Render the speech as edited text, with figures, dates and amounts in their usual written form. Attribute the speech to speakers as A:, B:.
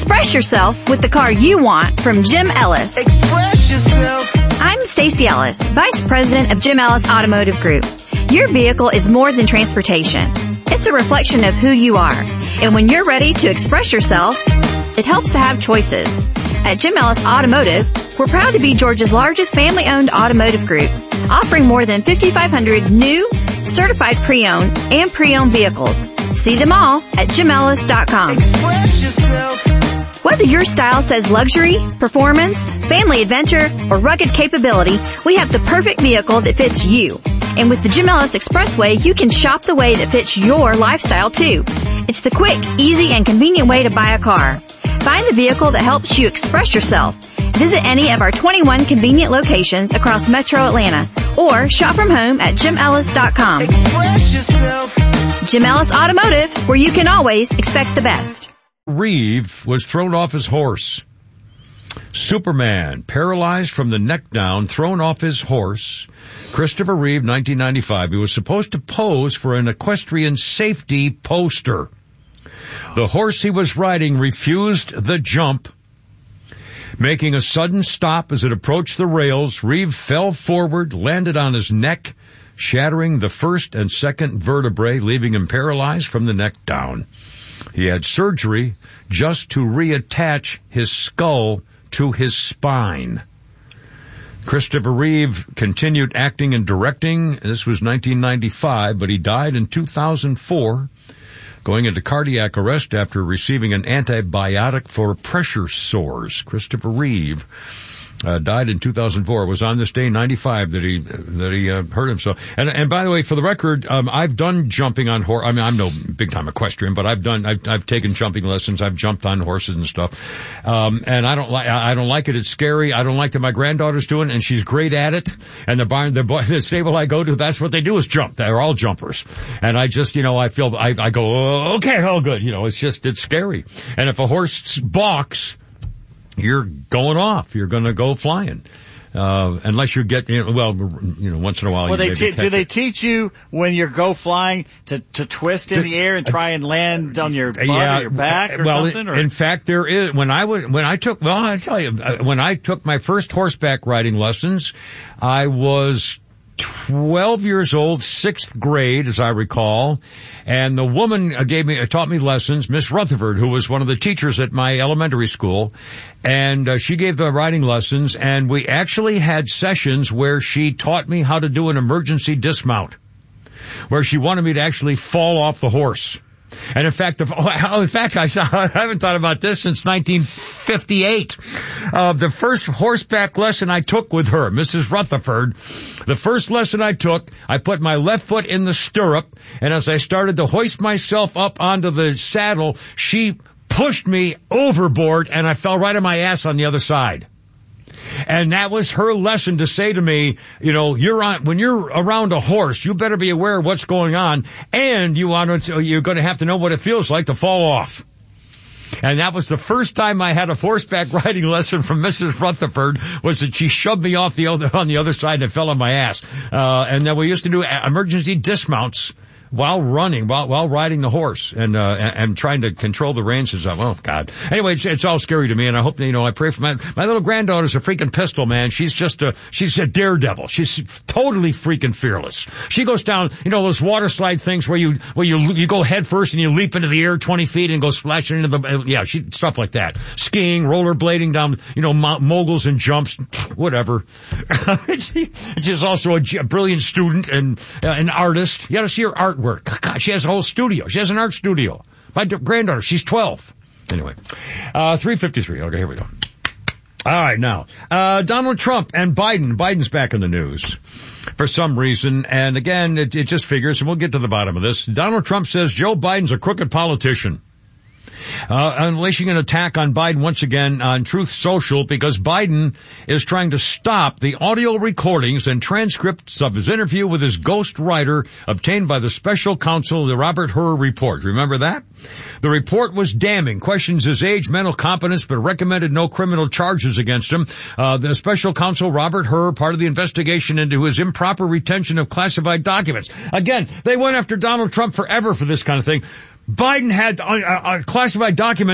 A: Express yourself with the car you want from Jim Ellis.
B: Express yourself.
A: I'm Stacey Ellis, Vice President of Jim Ellis Automotive Group. Your vehicle is more than transportation. It's a reflection of who you are. And when you're ready to express yourself, it helps to have choices. At Jim Ellis Automotive, we're proud to be Georgia's largest family-owned automotive group, offering more than 5,500 new, certified pre-owned, and pre-owned vehicles. See them all at JimEllis.com.
B: Express yourself.
A: Whether your style says luxury, performance, family adventure, or rugged capability, we have the perfect vehicle that fits you. And with the Jim Ellis Expressway, you can shop the way that fits your lifestyle too. It's the quick, easy, and convenient way to buy a car. Find the vehicle that helps you express yourself. Visit any of our 21 convenient locations across Metro Atlanta or shop from home at JimEllis.com.
B: Express yourself.
A: Jim Ellis Automotive, where you can always expect the best.
C: Reeve was thrown off his horse. Superman, paralyzed from the neck down, thrown off his horse. Christopher Reeve, 1995. He was supposed to pose for an equestrian safety poster. The horse he was riding refused the jump. Making a sudden stop as it approached the rails, Reeve fell forward, landed on his neck, shattering the first and second vertebrae, leaving him paralyzed from the neck down. He had surgery just to reattach his skull to his spine. Christopher Reeve continued acting and directing. This was 1995, but he died in 2004, going into cardiac arrest after receiving an antibiotic for pressure sores. Christopher Reeve died in 2004. It was on this day, 95, that he hurt himself. And by the way, for the record, I've done jumping on horse. I mean, I'm no big time equestrian, but I've taken jumping lessons. I've jumped on horses and stuff. And I don't like it. It's scary. I don't like that my granddaughter's doing it, and she's great at it. And the stable I go to, that's what they do is jump. They're all jumpers. And I just, I feel, I go, oh, okay, all good. It's scary. And if a horse balks, you're going off. You're going to go flying. Unless you get, once in a while.
D: Well, do they teach you when you go flying to twist in the air and try and land on your butt or your back or something?
C: In fact, there is. When I took my first horseback riding lessons, I was 12 years old, 6th grade, as I recall, and the woman taught me lessons, Miss Rutherford, who was one of the teachers at my elementary school, and she gave the riding lessons, and we actually had sessions where she taught me how to do an emergency dismount, where she wanted me to actually fall off the horse. And in fact, I haven't thought about this since 1958. The first horseback lesson I took with her, Mrs. Rutherford, the first lesson I took, I put my left foot in the stirrup, and as I started to hoist myself up onto the saddle, she pushed me overboard, and I fell right on my ass on the other side. And that was her lesson to say to me, when you're around a horse, you better be aware of what's going on, and you're going to have to know what it feels like to fall off. And that was the first time I had a horseback riding lesson from Mrs. Rutherford, was that she shoved me off on the other side and fell on my ass. And then we used to do emergency dismounts while riding the horse and trying to control the reins and stuff. Oh God. Anyway, it's all scary to me, and I hope, I pray for my little granddaughter's a freaking pistol, man. She's a daredevil. She's totally freaking fearless. She goes down, those water slide things where you go head first and you leap into the air 20 feet and go splashing into stuff like that. Skiing, rollerblading down, moguls and jumps, whatever. She's also a brilliant student and an artist. You gotta see her artwork. God, she has a whole studio. She has an art studio. My granddaughter, she's 12. Anyway, 3:53. Okay, here we go. All right, now, Donald Trump and Biden. Biden's back in the news for some reason. And again, it just figures, and we'll get to the bottom of this. Donald Trump says Joe Biden's a crooked politician. Unleashing an attack on Biden once again on Truth Social because Biden is trying to stop the audio recordings and transcripts of his interview with his ghost writer obtained by the special counsel, the Robert Hur report. Remember that? The report was damning, questions his age, mental competence, but recommended no criminal charges against him. The special counsel, Robert Hur, part of the investigation into his improper retention of classified documents. Again, they went after Donald Trump forever for this kind of thing. Biden had classified documents